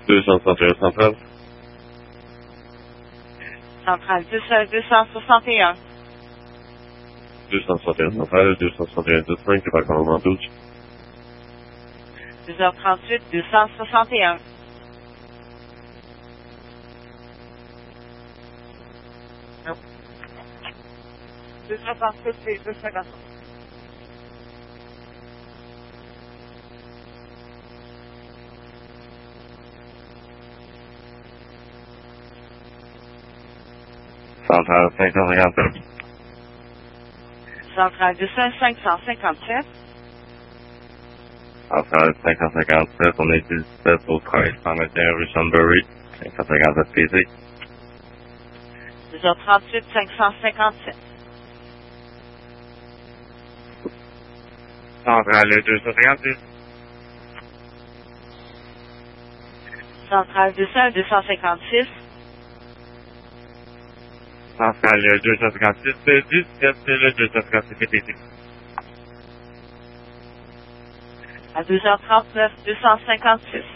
261 centrale. Centrale 261. 261 centrale, 261 15, débarquement 12. 2h38, 261. Non. 238, c'est 250. Centrale 557. Centrale 557. Centrale 557, on est 17 au 13, 121 rue Sunbury, 557 PC. 2h38, 557. Centrale 256. Centrale 256. Centrale 256, 17 le 256 PC. À 2h39, 256.